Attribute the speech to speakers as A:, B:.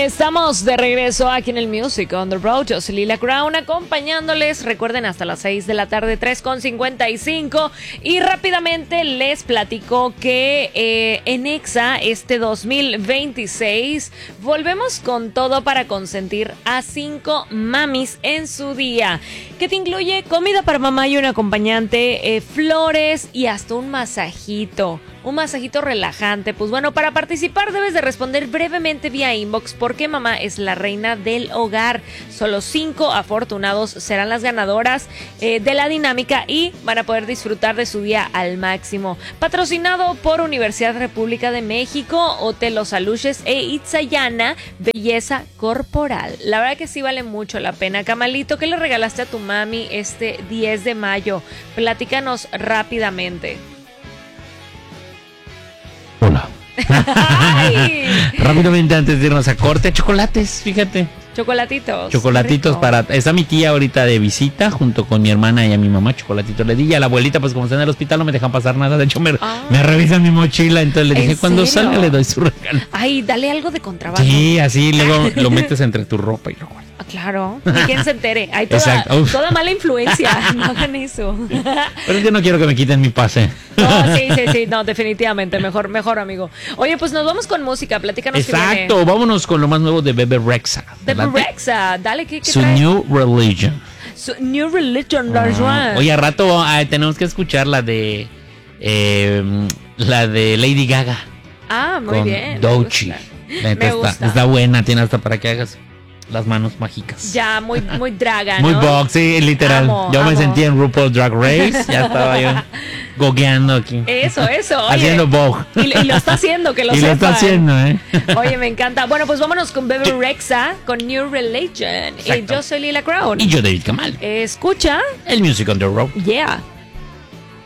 A: Estamos de regreso aquí en el Music on the Road. Yo soy Lila Crown acompañándoles. Recuerden, hasta las 6 de la tarde, 3:55. Y rápidamente les platico que en EXA este 2026 volvemos con todo para consentir a 5 mamis en su día, que te incluye comida para mamá y un acompañante, flores y hasta un masajito relajante. Pues bueno, para participar debes de responder brevemente vía inbox porque mamá es la reina del hogar. Solo 5 afortunados serán las ganadoras de la dinámica y van a poder disfrutar de su día al máximo. Patrocinado por Universidad República de México, Hotel Los Aluches e Itzayana Belleza Corporal. La verdad que sí vale mucho la pena. Camalito, ¿qué le regalaste a tu mami este 10 de mayo? Platícanos rápidamente.
B: Hola. Rápidamente antes de irnos a corte, chocolates, fíjate. Chocolatitos para... Está mi tía ahorita de visita junto con mi hermana y a mi mamá. Chocolatitos le di, y a la abuelita, pues como está en el hospital no me dejan pasar nada. De hecho me revisan mi mochila, entonces le dije, cuando salga le doy su regalo.
A: Ay, dale algo de contrabando.
B: Sí, así luego lo metes entre tu ropa y lo guardas.
A: Claro, ni quien se entere. Hay toda mala influencia. No hagan eso.
B: Pero yo no quiero que me quiten mi pase.
A: No, sí, no, definitivamente. Mejor, amigo. Oye, pues nos vamos con música. Platícanos.
B: Exacto, vámonos con lo más nuevo de Bebe Rexha.
A: Bebe Rexha, dale, ¿qué
B: Su
A: trae?
B: New Religion.
A: Su New Religion,
B: Oye, a rato tenemos que escuchar la de Lady Gaga.
A: Ah, muy bien.
B: Doechii.
A: Me gusta.
B: Está buena, tiene hasta para que hagas las manos mágicas.
A: Ya, muy draga, ¿no?
B: Muy box, sí, literal. Yo me sentí en RuPaul Drag Race. Ya estaba yo gogueando aquí.
A: Eso. Oye,
B: haciendo Vogue.
A: Y lo está haciendo, que lo sepan.
B: Y lo está haciendo,
A: Oye, me encanta. Bueno, pues vámonos con Bebe Rexha, con New Religion. Yo soy Lila Crown.
B: Y yo, David Kamal.
A: Escucha
B: el Music on the Road.
A: Yeah.